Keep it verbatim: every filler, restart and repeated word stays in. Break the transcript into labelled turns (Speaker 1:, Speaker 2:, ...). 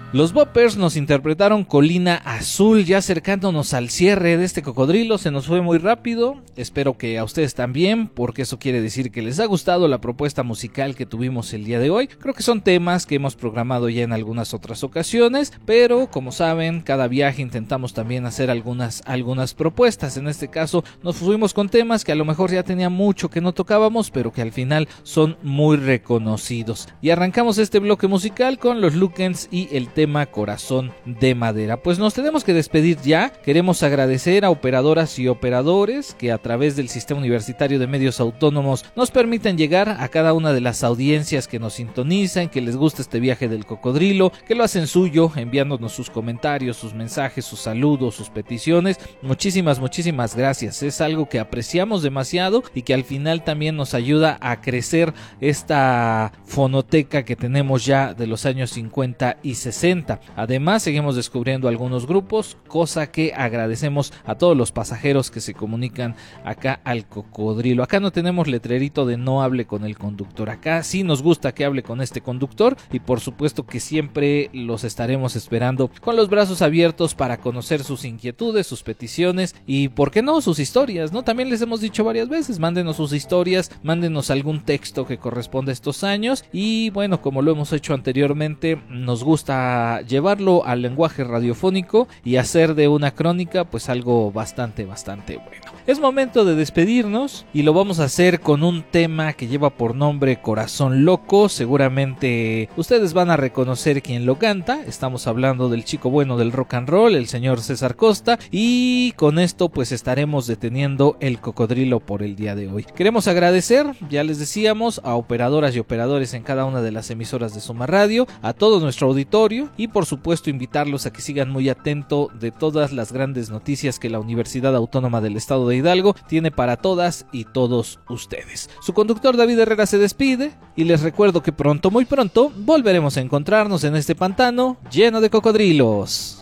Speaker 1: Los Boppers nos interpretaron Colina Azul, ya acercándonos al cierre de este cocodrilo. Se nos fue muy rápido, espero que a ustedes también, porque eso quiere decir que les ha gustado la propuesta musical que tuvimos el día de hoy. Creo que son temas que hemos programado ya en algunas otras ocasiones, pero como saben, cada viaje intentamos también hacer algunas, algunas propuestas. En este caso nos fuimos con temas que a lo mejor ya tenía mucho que no tocábamos, pero que al final son muy reconocidos. Y arrancamos este bloque musical con los Lukens y el tema Corazón de Madera. Pues nos tenemos que despedir ya. Queremos agradecer a operadoras y operadores que a través del Sistema Universitario de Medios Autónomos nos permiten llegar a cada una de las audiencias que nos sintonizan, que les gusta este viaje del cocodrilo, que lo hacen suyo, enviándonos sus comentarios, sus mensajes, sus saludos, sus peticiones. Muchísimas, muchísimas gracias. Es algo que apreciamos demasiado y que al final también nos ayuda a crecer esta fonoteca que tenemos ya de los años cincuenta y sesenta. Además, seguimos descubriendo algunos grupos, cosa que agradecemos a todos los pasajeros que se comunican acá al cocodrilo. Acá no tenemos letrerito de no hable con el conductor. Acá sí nos gusta que hable con este conductor y por supuesto que siempre los estaremos esperando con los brazos abiertos para conocer sus inquietudes, sus peticiones y, ¿por qué no?, sus historias, ¿no? También les hemos dicho varias veces, mándenos sus historias, mándenos algún texto que corresponda a estos años y, bueno, como lo hemos hecho anteriormente, nos gusta llevarlo al lenguaje radiofónico y hacer de una crónica pues algo bastante bastante bueno. Es momento de despedirnos y lo vamos a hacer con un tema que lleva por nombre Corazón Loco. Seguramente ustedes van a reconocer quién lo canta. Estamos hablando del chico bueno del rock and roll, el señor César Costa, y con esto pues estaremos deteniendo el cocodrilo por el día de hoy. Queremos agradecer, ya les decíamos, a operadoras y operadores en cada una de las emisoras de Suma Radio, a todo nuestro auditorio y por supuesto invitarlos a que sigan muy atentos de todas las grandes noticias que la Universidad Autónoma del Estado de Hidalgo tiene para todas y todos ustedes. Su conductor David Herrera se despide y les recuerdo que pronto, muy pronto, volveremos a encontrarnos en este pantano lleno de cocodrilos.